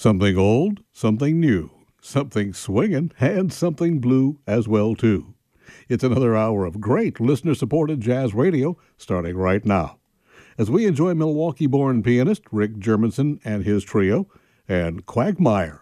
Something old, something new, something swinging, and something blue as well, too. It's another hour of great listener-supported jazz radio starting right now. As we enjoy Milwaukee-born pianist Rick Germanson and his trio, and Quagmire